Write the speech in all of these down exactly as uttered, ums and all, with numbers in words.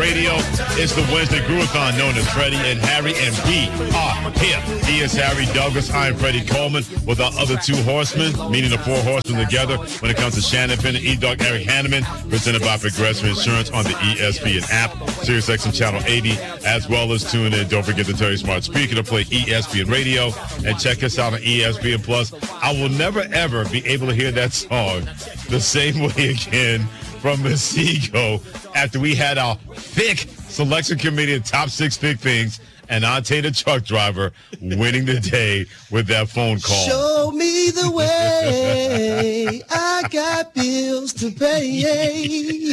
Radio. It's the Wednesday Groovathon known as Freddie and Harry, and we are here. He is Harry Douglas. I am Freddie Coleman with our other two horsemen, meaning the four horsemen together when it comes to Shannon Finn and E-Dog Eric Hanneman, presented by Progressive Insurance on the E S P N app, SiriusXM Channel eighty, as well as tune in. Don't forget the Terry Smart speaker to play E S P N Radio, and check us out on E S P N Plus. I will never, ever be able to hear that song the same way again from Masego after we had our thick selection committee of top six thick things and Ante the truck driver winning the day with that phone call. Show me the way. I got bills to pay.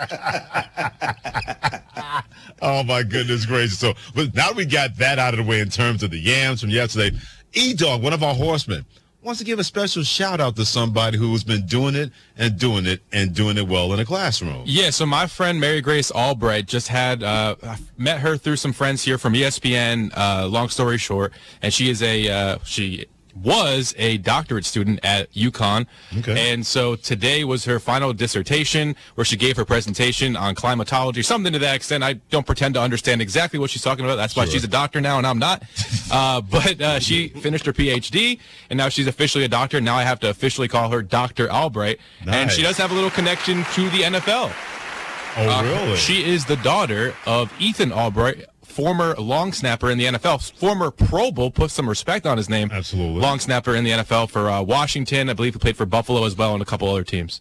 Oh, my goodness gracious. So, but now we got that out of the way in terms of the yams from yesterday. E-Dog, one of our horsemen, wants to give a special shout out to somebody who's been doing it and doing it and doing it well in a classroom. Yeah, so my friend Mary Grace Albright just had, uh, I met her through some friends here from E S P N, uh, long story short, and she is a, uh, she was a doctorate student at UConn. Okay. And so today was her final dissertation where she gave her presentation on climatology, something to that extent. I don't pretend to understand exactly what she's talking about. That's why sure. she's a doctor now and I'm not. Uh, but uh, she finished her P H D and now she's officially a doctor. Now I have to officially call her Doctor Albright. Nice. And she does have a little connection to the N F L. Oh, uh, really? She is the daughter of Ethan Albright, former long snapper in the N F L, former Pro Bowl, put some respect on his name. Absolutely. Long snapper in the N F L for uh, Washington. I believe he played for Buffalo as well and a couple other teams.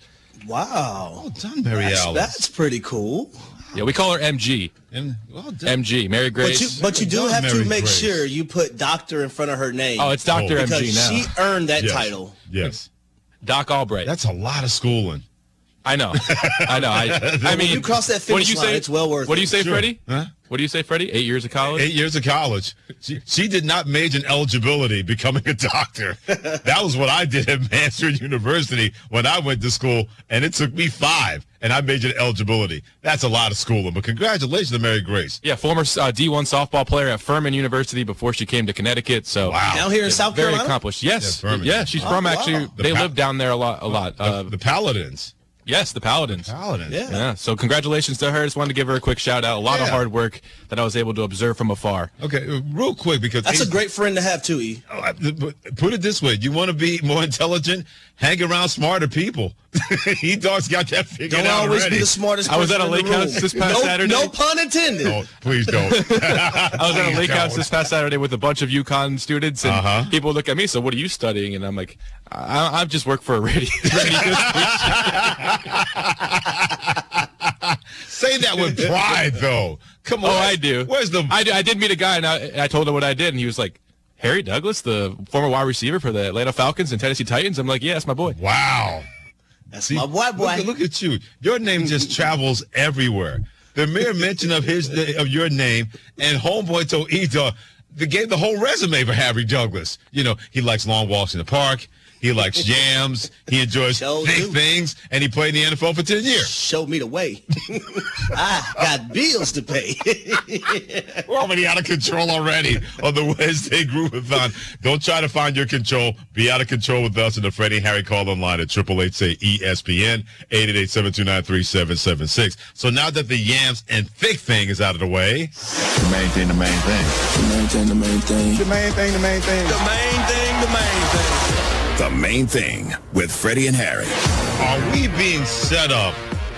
Wow. Well done, Mary that's, Alice. That's pretty cool. Yeah, we call her M G. And, well done. M G, Mary Grace. But you, but you do done, have Mary to make Grace. sure you put doctor in front of her name. Oh, it's Doctor Oh. M G because now. she earned that Yes. title. Yes. Doc Albright. That's a lot of schooling. I know. I know. I, I mean, when you cross that what finish do you line, say? it's well worth What do you it. say, Sure. Freddie? Huh? What do you say, Freddie? Eight years of college? Eight years of college. She, she did not major in eligibility becoming a doctor. That was what I did at Mansfield University when I went to school, and it took me five, and I majored in eligibility. That's a lot of schooling, but congratulations to Mary Grace. Yeah, former uh, D one softball player at Furman University before she came to Connecticut. So Wow. Down here in yeah, South very Carolina? accomplished. Yes. Yes, Furman. Yeah, she's Oh, from wow. actually, The they pa- live down there a lot. A lot. Uh, the, the Paladins. yes, the Paladins. Paladins. Yeah. Yeah, so congratulations to her. Just wanted to give her a quick shout out. A lot of Yeah. hard work that I was able to observe from afar. Okay, uh, real quick, because That's a eight- great friend to have, too, E. Oh, I- but put it this way: you want to be more intelligent, hang around smarter people. E-Dog's got that figured Don't out always already. be the smartest I was person at a in the lake house room. this past no, Saturday. No pun intended. Oh, please don't. I was at a Please lake house don't. this past Saturday with a bunch of UConn students, and Uh-huh. people look at me, so what are you studying? And I'm like, I, I just work for a radio, radio station. Say that with pride, though. Come on. Oh, I do. Where's the... I, I did meet a guy, and I, I told him what I did, and he was like, Harry Douglas, the former wide receiver for the Atlanta Falcons and Tennessee Titans. I'm like, yeah, that's my boy. Wow. That's See, my boy, boy. Look, look at you. Your name just travels everywhere. The mere mention of his of your name, and homeboy told E-Dog, they gave the whole resume for Harry Douglas. You know, he likes long walks in the park. He likes jams. He enjoys Sure big do. things, and he played in the N F L for ten years. Show me the way. I got bills to pay. We're already out of control already on the Wednesday Groovathon. Don't try to find your control. Be out of control with us in the Freddie and Harry call online at triple eight say E S P N, eight eight eight, seven two nine, three seven seven six. So now that the yams and thick thing is out of the way, The main thing, the main thing. The main thing, the main thing. The main thing, the main thing. The main thing, the main thing. The Main Thing with Freddie and Harry. are we being set up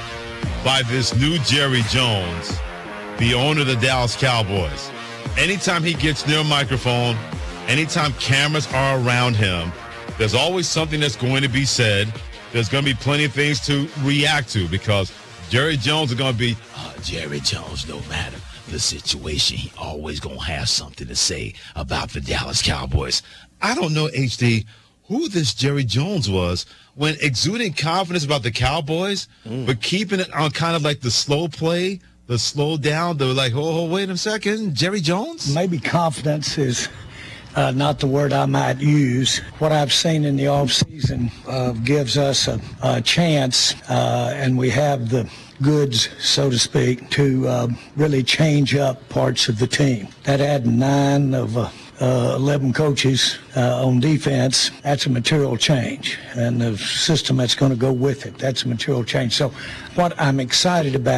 by this new Jerry Jones, the owner of the Dallas Cowboys? Anytime he gets near a microphone, anytime cameras are around him, there's always something that's going to be said. There's going to be plenty of things to react to because Jerry Jones is going to be, Uh, Jerry Jones, no matter the situation, he always going to have something to say about the Dallas Cowboys. I don't know, H D, who this Jerry Jones was when exuding confidence about the Cowboys, mm. but keeping it on kind of like the slow play, the slow down, the like, oh, oh wait a second, Jerry Jones? Maybe confidence is uh, not the word I might use. What I've seen in the offseason uh, gives us a, a chance, uh, and we have the goods, so to speak, to uh, really change up parts of the team. That adding nine of uh, uh, eleven coaches uh, on defense, that's a material change. And the system that's going to go with it, that's a material change. So what I'm excited about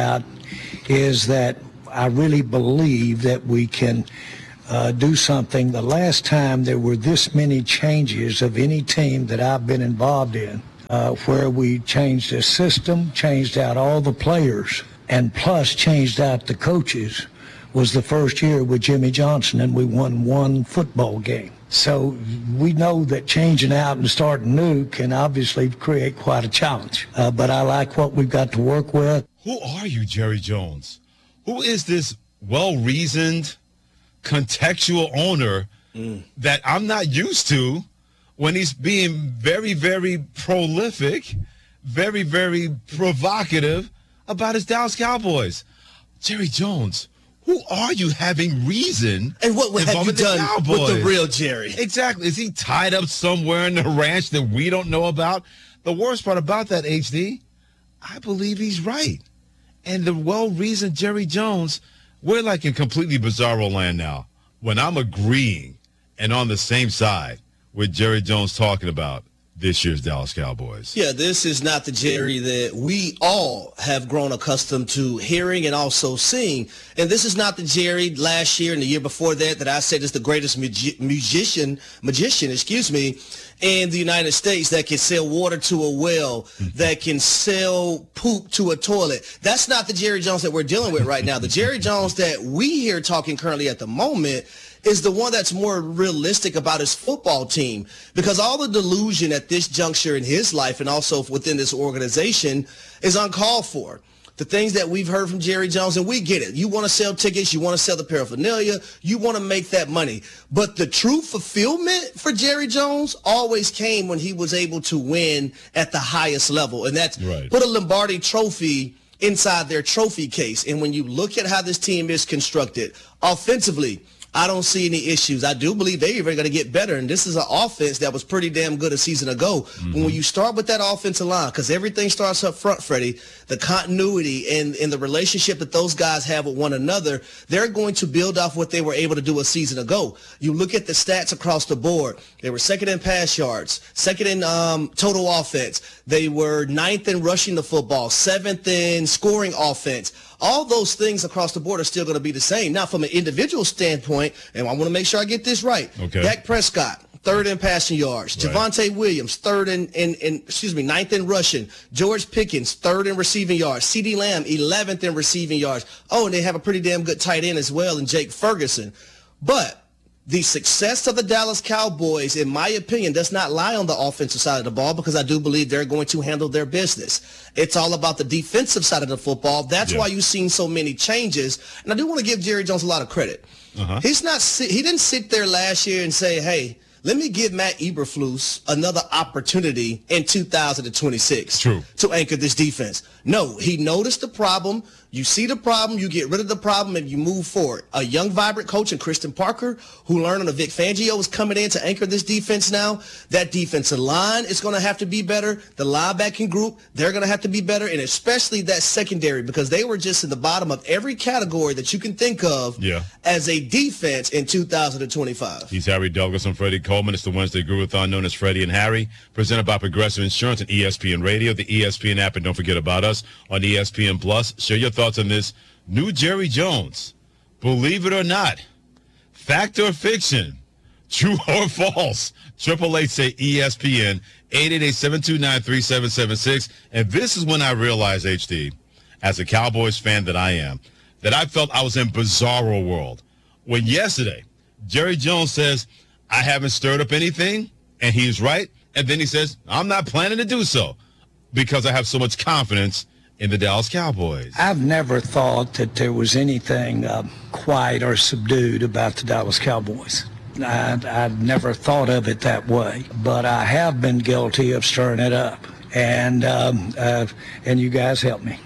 is that I really believe that we can uh, do something. The last time there were this many changes of any team that I've been involved in, uh, where we changed the system, changed out all the players, and plus changed out the coaches, was the first year with Jimmy Johnson, and we won one football game. So we know that changing out and starting new can obviously create quite a challenge. Uh, but I like what we've got to work with. Who are you, Jerry Jones? Who is this well-reasoned, contextual owner mm. that I'm not used to when he's being very, very prolific, very, very provocative about his Dallas Cowboys? Jerry Jones, who are you having reason? And what have you done Cowboys? With the real Jerry? Exactly. Is he tied up somewhere in the ranch that we don't know about? The worst part about that, H D, I believe he's right. And the well-reasoned Jerry Jones, we're like in completely bizarro land now. When I'm agreeing and on the same side with Jerry Jones talking about this year's Dallas Cowboys. Yeah, this is not the Jerry that we all have grown accustomed to hearing and also seeing. And this is not the Jerry last year and the year before that that I said is the greatest magi- musician, magician, excuse me, in the United States that can sell water to a well, that can sell poop to a toilet. That's not the Jerry Jones that we're dealing with right now. The Jerry Jones that we hear talking currently at the moment is the one that's more realistic about his football team, because all the delusion at this juncture in his life and also within this organization is uncalled for. The things that we've heard from Jerry Jones, and we get it. You want to sell tickets, you want to sell the paraphernalia, you want to make that money. But the true fulfillment for Jerry Jones always came when he was able to win at the highest level. And that's right. Put a Lombardi trophy inside their trophy case. And when you look at how this team is constructed, offensively, I don't see any issues. I do believe they're even going to get better. And this is an offense that was pretty damn good a season ago. Mm-hmm. When you start with that offensive line, because everything starts up front, Freddie, the continuity and, and the relationship that those guys have with one another, they're going to build off what they were able to do a season ago. You look at the stats across the board. They were second in pass yards, second in um, total offense. They were ninth in rushing the football, seventh in scoring offense. All those things across the board are still going to be the same. Now, from an individual standpoint, and I want to make sure I get this right, okay. Dak Prescott, third in passing yards. Right. Javonte Williams, third in, in, in, excuse me, ninth in rushing. George Pickens, third in receiving yards. CeeDee Lamb, eleventh in receiving yards. Oh, and they have a pretty damn good tight end as well in Jake Ferguson. But the success of the Dallas Cowboys, in my opinion, does not lie on the offensive side of the ball, because I do believe they're going to handle their business. It's all about the defensive side of the football. That's yeah. why you've seen so many changes. And I do want to give Jerry Jones a lot of credit. Uh-huh. He's not. He didn't sit there last year and say, hey, let me give Matt Eberflus another opportunity in two thousand twenty-six True. To anchor this defense. No, he noticed the problem. You see the problem, you get rid of the problem, and you move forward. A young, vibrant coach in Kristen Parker, who learned under Vic Fangio, is coming in to anchor this defense now. That defensive line is going to have to be better. The linebacking group, they're going to have to be better, and especially that secondary, because they were just in the bottom of every category that you can think of yeah. as a defense in two thousand twenty-five. He's Harry Douglas. I'm Freddie Coleman. It's the Wednesday Groovathon known as Freddie and Harry, presented by Progressive Insurance and E S P N Radio, the E S P N app, and don't forget about us on E S P N Plus. Share your thoughts on this new Jerry Jones. Believe it or not, fact or fiction, true or false. Triple Eight say E S P N, eight eight eight, seven two nine, three seven seven six. And this is when I realized, H D, as a Cowboys fan that I am, that I felt I was in bizarro world. When yesterday, Jerry Jones says, I haven't stirred up anything, and he's right. And then he says, I'm not planning to do so because I have so much confidence in the Dallas Cowboys. I've never thought that there was anything uh, quiet or subdued about the Dallas Cowboys. I, I've never thought of it that way, but I have been guilty of stirring it up, and um, uh, and you guys help me.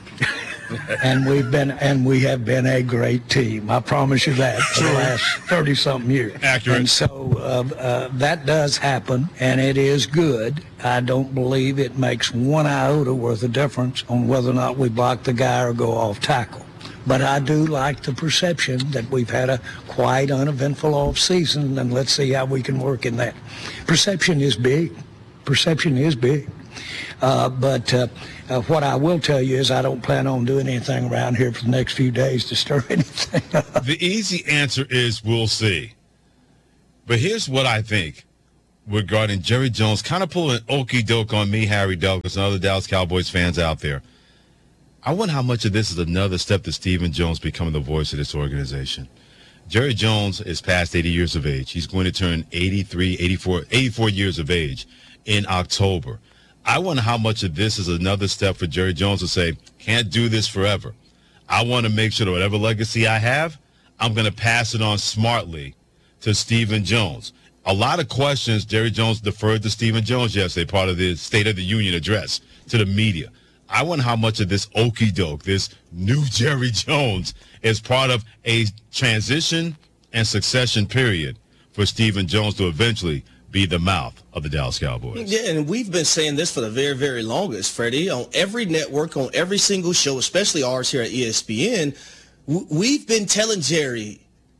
and we've been and we have been a great team. I promise you that for the last thirty something years. Accurate. And so uh, uh, that does happen, and it is good. I don't believe it makes one iota worth of difference on whether or not we block the guy or go off tackle. But I do like the perception that we've had a quite uneventful off season, and let's see how we can work in that. Perception is big. Perception is big. Uh, but uh, Uh, what I will tell you is I don't plan on doing anything around here for the next few days to stir anything up. The easy answer is we'll see. But here's what I think regarding Jerry Jones, kind of pulling an okey-doke on me, Harry Douglas, and other Dallas Cowboys fans out there. I wonder how much of this is another step to Stephen Jones becoming the voice of this organization. Jerry Jones is past eighty years of age. He's going to turn eighty-three, eighty-four, eighty-four years of age in October. I wonder how much of this is another step for Jerry Jones to say, can't do this forever. I want to make sure that whatever legacy I have, I'm going to pass it on smartly to Stephen Jones. A lot of questions Jerry Jones deferred to Stephen Jones yesterday, part of the State of the Union address to the media. I wonder how much of this okey-doke, this new Jerry Jones, is part of a transition and succession period for Stephen Jones to eventually be the mouth of the Dallas Cowboys. Yeah, and we've been saying this for the very, very longest, Freddie. On every network, on every single show, especially ours here at E S P N, w- we've been telling Jerry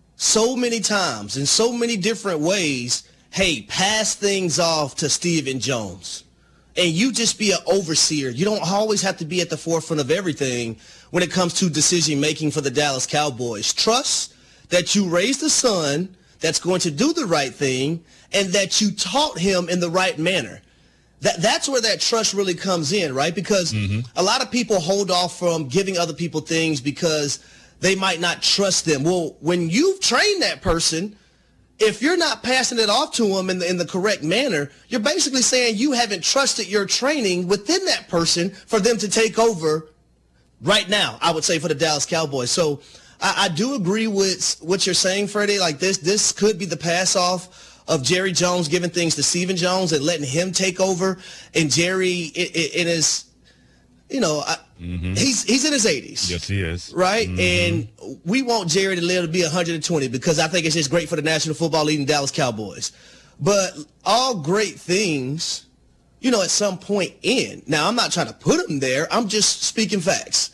so many times in so many different ways, hey, pass things off to Stephen Jones. And you just be an overseer. You don't always have to be at the forefront of everything when it comes to decision-making for the Dallas Cowboys. Trust that you raised a son that's going to do the right thing and that you taught him in the right manner. That That's where that trust really comes in, right? Because mm-hmm. a lot of people hold off from giving other people things because they might not trust them. Well, when you've trained that person, if you're not passing it off to them in the, in the correct manner, you're basically saying you haven't trusted your training within that person for them to take over right now, I would say, for the Dallas Cowboys. So I, I do agree with what you're saying, Freddie. Like this, this could be the pass off of Jerry Jones giving things to Stephen Jones and letting him take over. And Jerry, it, it, it is, you know, I, mm-hmm. he's he's in his eighties. Yes, he is. Right? Mm-hmm. And we want Jerry to live to be one hundred twenty because I think it's just great for the National Football League and Dallas Cowboys. But all great things, you know, at some point end. Now, I'm not trying to put him there. I'm just speaking facts.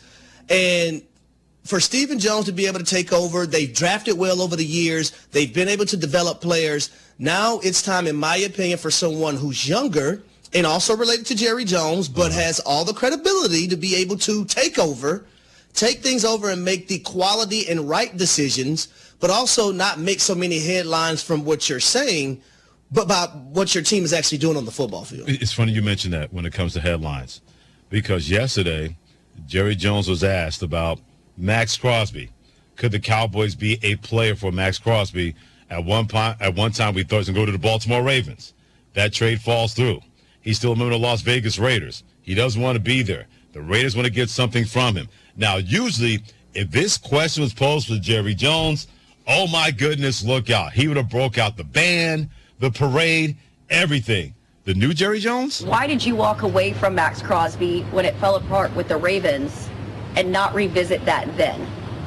And for Stephen Jones to be able to take over, they've drafted well over the years. They've been able to develop players. Now it's time, in my opinion, for someone who's younger and also related to Jerry Jones, but uh-huh. has all the credibility to be able to take over, take things over and make the quality and right decisions, but also not make so many headlines from what you're saying, but about what your team is actually doing on the football field. It's funny you mentioned that when it comes to headlines, because yesterday Jerry Jones was asked about Max Crosby. Could the Cowboys be a player for Max Crosby? At one, point, at one time, we thought he was going to go to the Baltimore Ravens. That trade falls through. He's still a member of the Las Vegas Raiders. He doesn't want to be there. The Raiders want to get something from him. Now, usually, if this question was posed for Jerry Jones, oh, my goodness, look out. He would have broke out the band, the parade, everything. The new Jerry Jones? Why did you walk away from Max Crosby when it fell apart with the Ravens and not revisit that then?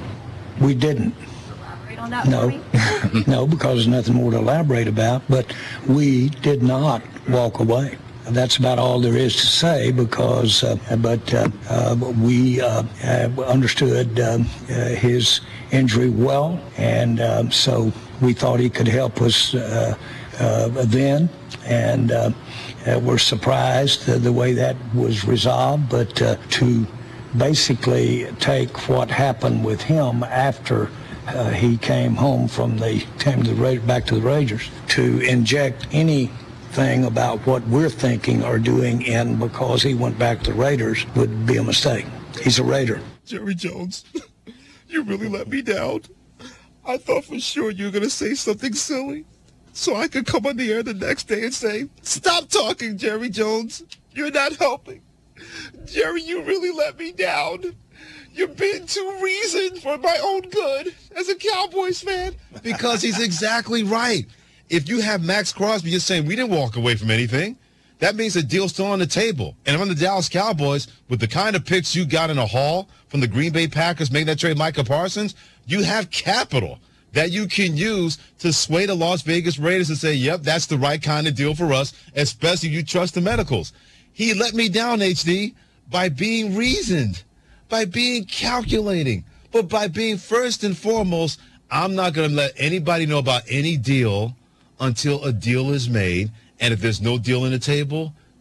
We didn't. Elaborate on that No, for me? no, because there's nothing more to elaborate about, but we did not walk away. That's about all there is to say because, uh, but uh, uh, we uh, understood um, uh, his injury well, and um, so we thought he could help us uh, uh, then, and uh, uh, we're surprised uh, the way that was resolved, but uh, to basically take what happened with him after uh, he came home from the, came to the back to the Raiders, to inject any thing about what we're thinking or doing in because he went back to the Raiders would be a mistake. He's a Raider. Jerry Jones, you really let me down. I thought for sure you were going to say something silly so I could come on the air the next day and say, stop talking, Jerry Jones. You're not helping. Jerry, you really let me down. You've been too reasoned for my own good as a Cowboys fan. Because he's exactly right. If you have Max Crosby, you're saying we didn't walk away from anything. That means the deal's still on the table. And on the Dallas Cowboys, with the kind of picks you got in a haul from the Green Bay Packers making that trade Micah Parsons, you have capital that you can use to sway the Las Vegas Raiders and say, yep, that's the right kind of deal for us, especially if you trust the medicals. He let me down, H D, by being reasoned, by being calculating, but by being first and foremost, I'm not going to let anybody know about any deal until a deal is made. And if there's no deal on the table,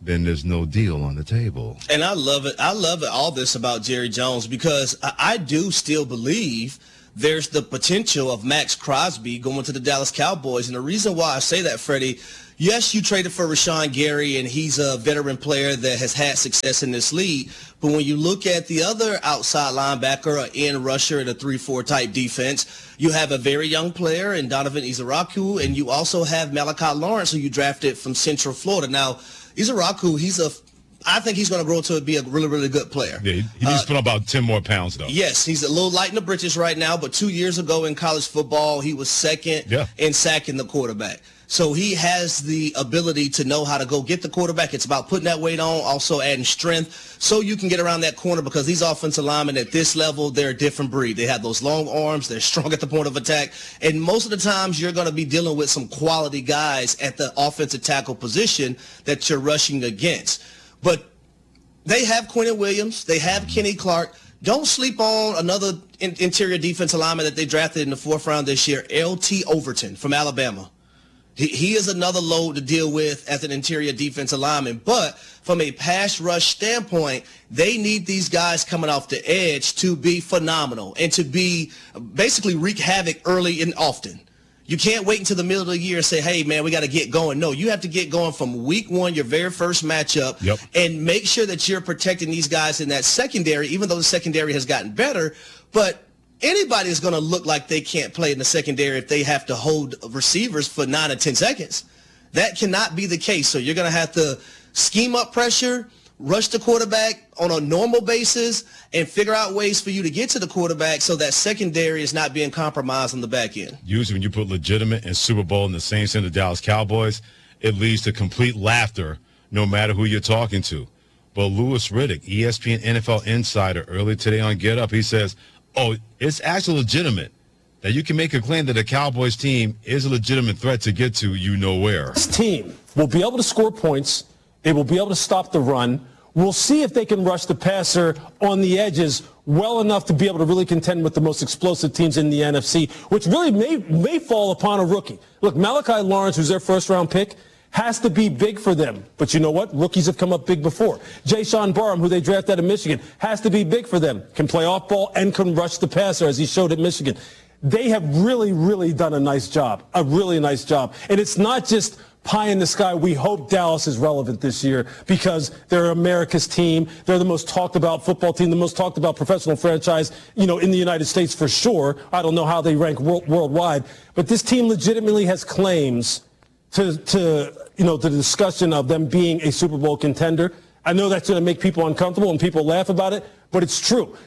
then there's no deal on the table. And I love it. I love it, all this about Jerry Jones, because I, I do still believe there's the potential of Max Crosby going to the Dallas Cowboys. And the reason why I say that, Freddie, yes, you traded for Rashawn Gary, and he's a veteran player that has had success in this league. But when you look at the other outside linebacker, an end rusher in a three four type defense, you have a very young player in Donovan Izaraku, and you also have Malachi Lawrence, who you drafted from Central Florida. Now, Izaraku, he's a I think he's going to grow to be a really, really good player. Yeah, he, he needs uh, to put on about ten more pounds, though. Yes, he's a little light in the britches right now, but two years ago in college football, he was second yeah. in sacking the quarterback. So he has the ability to know how to go get the quarterback. It's about putting that weight on, also adding strength, so you can get around that corner, because these offensive linemen at this level, they're a different breed. They have those long arms. They're strong at the point of attack. And most of the times you're going to be dealing with some quality guys at the offensive tackle position that you're rushing against. But they have Quentin Williams. They have Kenny Clark. Don't sleep on another in- interior defensive lineman that they drafted in the fourth round this year, L T Overton from Alabama. He, he is another load to deal with as an interior defensive lineman. But from a pass rush standpoint, they need these guys coming off the edge to be phenomenal and to be basically wreak havoc early and often. You can't wait until the middle of the year and say, hey, man, we got to get going. No, you have to get going from week one, your very first matchup, yep. and make sure that you're protecting these guys in that secondary, even though the secondary has gotten better. But anybody is going to look like they can't play in the secondary if they have to hold receivers for nine or ten seconds. That cannot be the case. So you're going to have to scheme up pressure, rush the quarterback on a normal basis, and figure out ways for you to get to the quarterback so that secondary is not being compromised on the back end. Usually when you put legitimate and Super Bowl in the same sense of the Dallas Cowboys, it leads to complete laughter no matter who you're talking to. But Louis Riddick, E S P N N F L insider, earlier today on Get Up, he says, oh, it's actually legitimate that you can make a claim that the Cowboys team is a legitimate threat to get to you know where. This team will be able to score points. They will be able to stop the run. We'll see if they can rush the passer on the edges well enough to be able to really contend with the most explosive teams in the N F C, which really may may fall upon a rookie. Look, Malachi Lawrence, who's their first-round pick, has to be big for them. But you know what? Rookies have come up big before. Jayshon Barham, who they drafted out of Michigan, has to be big for them. Can play off ball and can rush the passer, as he showed at Michigan. They have really, really done a nice job, a really nice job. And it's not just pie in the sky. We hope Dallas is relevant this year because they're America's team. They're the most talked about football team, the most talked about professional franchise, you know, in the United States for sure. I don't know how they rank world, worldwide, but this team legitimately has claims to, to, you know, to the discussion of them being a Super Bowl contender. I know that's going to make people uncomfortable and people laugh about it, but it's true.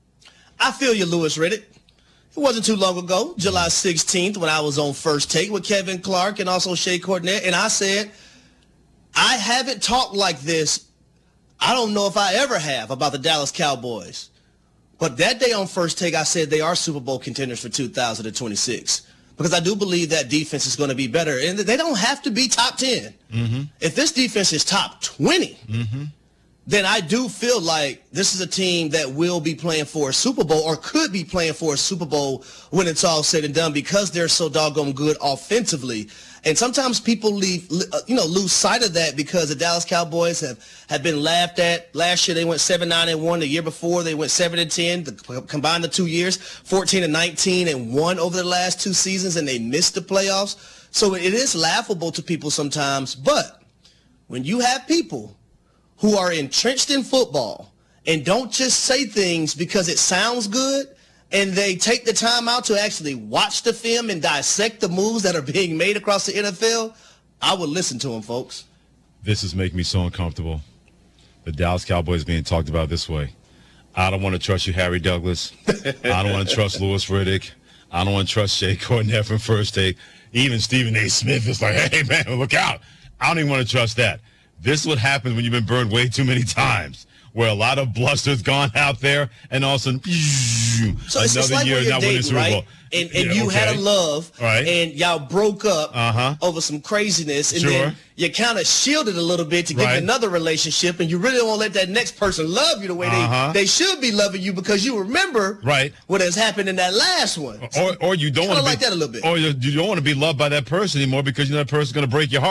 I feel you, Louis Riddick. It wasn't too long ago, July sixteenth, when I was on First Take with Kevin Clark and also Shea Cornett, and I said, I haven't talked like this, I don't know if I ever have, about the Dallas Cowboys. But that day on First Take, I said they are Super Bowl contenders for two thousand twenty-six. Because I do believe that defense is going to be better. And they don't have to be top ten. Mm-hmm. If this defense is top twenty, mm-hmm. then I do feel like this is a team that will be playing for a Super Bowl or could be playing for a Super Bowl when it's all said and done because they're so doggone good offensively. And sometimes people leave, you know, lose sight of that because the Dallas Cowboys have, have been laughed at. Last year they went seven nine and one. The year before they went seven and ten. The, combined the two years, fourteen and nineteen and one over the last two seasons, and they missed the playoffs. So it is laughable to people sometimes. But when you have people who are entrenched in football and don't just say things because it sounds good, and they take the time out to actually watch the film and dissect the moves that are being made across the N F L, I would listen to them, folks. This is making me so uncomfortable. The Dallas Cowboys being talked about this way. I don't want to trust you, Harry Douglas. I don't want to trust Louis Riddick. I don't want to trust Shea Cornett from First Take. Even Stephen A. Smith is like, hey, man, look out. I don't even want to trust that. This is what happens when you've been burned way too many times, where a lot of bluster's gone out there, and all of a sudden, so it's another like year when you're not dating, winning Super right? Bowl. And, and yeah, you okay. had a love, right. and y'all broke up uh-huh. over some craziness, and sure. then you kind of shielded a little bit to get right. another relationship, and you really don't want to let that next person love you the way uh-huh. they, they should be loving you because you remember right. what has happened in that last one. Or, or you don't want to like that a little bit. Or you, you don't want to be loved by that person anymore because you know that person's going to break your heart.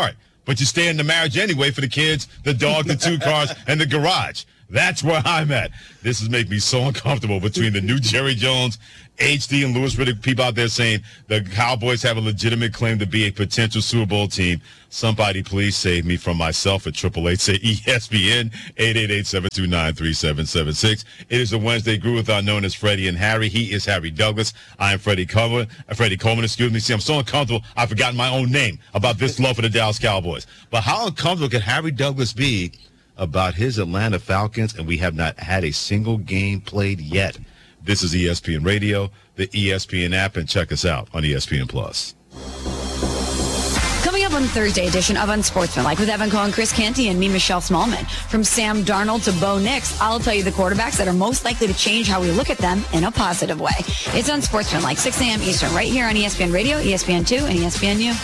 but you stay in the marriage anyway for the kids, the dog, the two cars, and the garage. That's where I'm at. This is making me so uncomfortable between the new Jerry Jones, H D, and Louis Riddick. People out there saying the Cowboys have a legitimate claim to be a potential Super Bowl team. Somebody please save me from myself at triple eight say E S P N, eight eight eight, seven two nine, three seven seven six. It is a Wednesday Groovathon known as Freddie and Harry. He is Harry Douglas. I am Freddie Coleman. Uh, Freddie Coleman, excuse me. See, I'm so uncomfortable, I've forgotten my own name about this love for the Dallas Cowboys. But how uncomfortable can Harry Douglas be about his Atlanta Falcons, and we have not had a single game played yet? This is E S P N Radio, the E S P N app, and check us out on E S P N Plus. Coming up on the Thursday edition of Unsportsmanlike with Evan Cohen, Chris Canty, and me, Michelle Smallman. From Sam Darnold to Bo Nix, I'll tell you the quarterbacks that are most likely to change how we look at them in a positive way. It's Unsportsmanlike, six a.m. Eastern, right here on E S P N Radio, E S P N two, and E S P N U.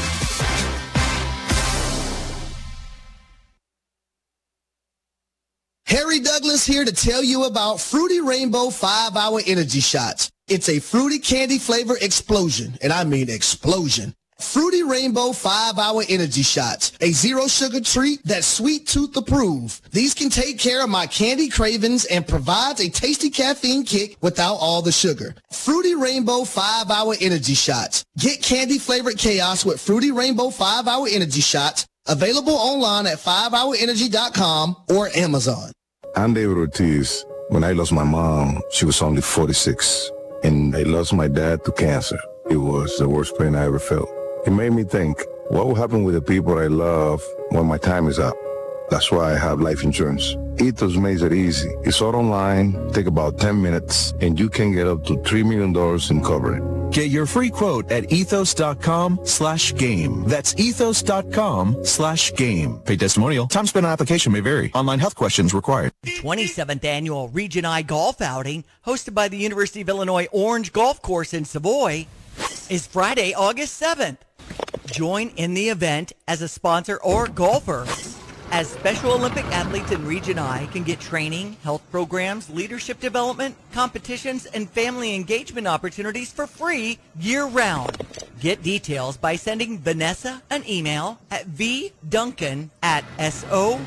Harry Douglas here to tell you about Fruity Rainbow five-Hour Energy Shots. It's a fruity candy flavor explosion, and I mean explosion. Fruity Rainbow five-Hour Energy Shots, a zero-sugar treat that's sweet tooth approved. These can take care of my candy cravings and provides a tasty caffeine kick without all the sugar. Fruity Rainbow five-Hour Energy Shots. Get candy-flavored chaos with Fruity Rainbow five-Hour Energy Shots. Available online at five hour energy dot com or Amazon. I'm David Ortiz. When I lost my mom, she was only forty-six, and I lost my dad to cancer. It was the worst pain I ever felt. It made me think, what will happen with the people I love when my time is up? That's why I have life insurance. Ethos makes it easy. It's all online, take about ten minutes, and you can get up to three million dollars in coverage. Get your free quote at ethos.com slash game. That's ethos.com slash game. Paid testimonial. Time spent on application may vary. Online health questions required. twenty-seventh Annual Region I Golf Outing, hosted by the University of Illinois Orange Golf Course in Savoy, is Friday, August seventh. Join in the event as a sponsor or golfer, as Special Olympic athletes in Region I can get training, health programs, leadership development, competitions, and family engagement opportunities for free year-round. Get details by sending Vanessa an email at vduncan at soill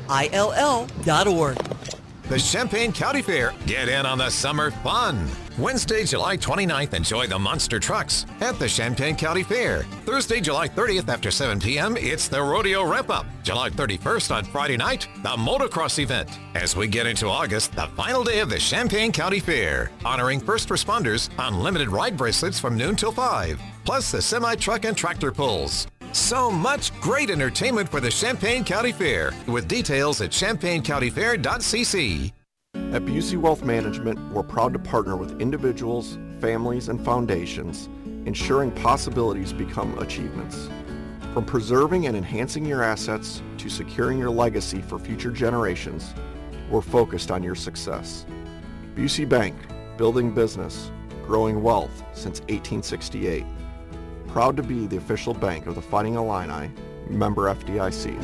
dot org. The Champaign County Fair. Get in on the summer fun. Wednesday, July twenty-ninth, enjoy the monster trucks at the Champaign County Fair. Thursday, July thirtieth after seven p.m., it's the Rodeo Wrap-Up. July thirty-first on Friday night, the motocross event. As we get into August, the final day of the Champaign County Fair. Honoring first responders, unlimited ride bracelets from noon till five. Plus the semi-truck and tractor pulls. So much great entertainment for the Champaign County Fair, with details at champaign county fair dot c c. At Busey Wealth Management, we're proud to partner with individuals, families, and foundations, ensuring possibilities become achievements. From preserving and enhancing your assets to securing your legacy for future generations, we're focused on your success. Busey Bank, building business, growing wealth since eighteen sixty-eight. Proud to be the official bank of the Fighting Illini, member F D I C.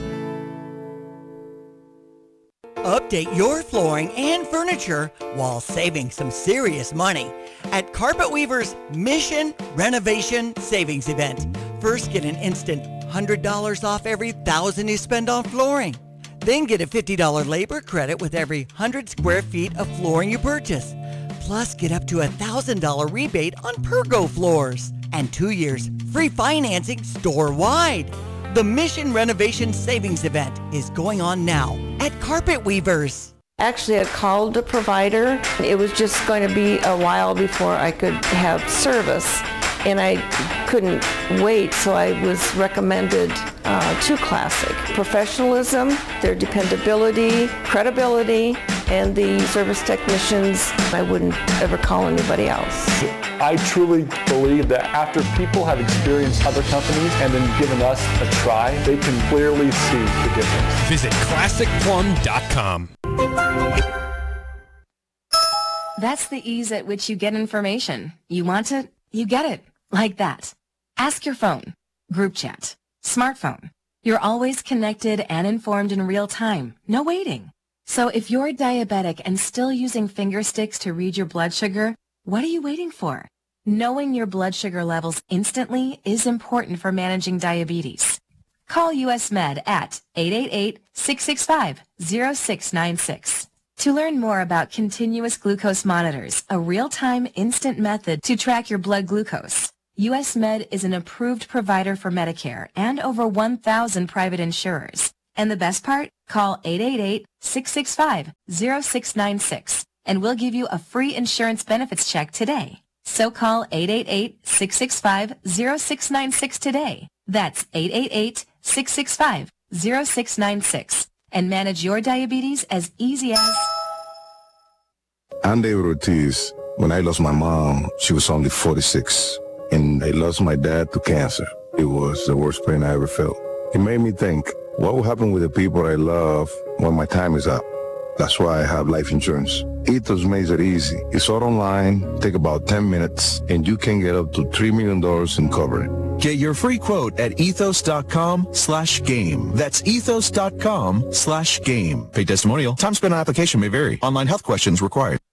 Update your flooring and furniture while saving some serious money at Carpet Weaver's Mission Renovation Savings Event. First, get an instant one hundred dollars off every one thousand dollars you spend on flooring. Then get a fifty dollars labor credit with every one hundred square feet of flooring you purchase. Plus, get up to a one thousand dollars rebate on Pergo floors. And two years free financing store-wide. The Mission Renovation Savings Event is going on now at Carpet Weavers. Actually, I called the provider. It was just going to be a while before I could have service, and I couldn't wait, so I was recommended uh, to Classic. Professionalism, their dependability, credibility, and the service technicians, I wouldn't ever call anybody else. I truly believe that after people have experienced other companies and then given us a try, they can clearly see the difference. Visit classic plum dot com. That's the ease at which you get information. You want it, you get it. Like that. Ask your phone. Group chat. Smartphone. You're always connected and informed in real time. No waiting. So if you're diabetic and still using finger sticks to read your blood sugar, what are you waiting for? Knowing your blood sugar levels instantly is important for managing diabetes. Call U S Med at eight eight eight, six six five, zero six nine six. To learn more about continuous glucose monitors, a real-time instant method to track your blood glucose, U S Med is an approved provider for Medicare and over one thousand private insurers. And the best part? Call eight eight eight, six six five, zero six nine six and we'll give you a free insurance benefits check today. So call eight eight eight, six six five, zero six nine six today. That's eight eight eight, six six five, zero six nine six and manage your diabetes as easy as... I'm David Ortiz. When I lost my mom, she was only forty-six. And I lost my dad to cancer. It was the worst pain I ever felt. It made me think, what will happen with the people I love when my time is up? That's why I have life insurance. Ethos makes it easy. It's all online, take about ten minutes, and you can get up to three million dollars in coverage. Get your free quote at ethos.com slash game. That's ethos.com slash game. Paid testimonial. Time spent on application may vary. Online health questions required.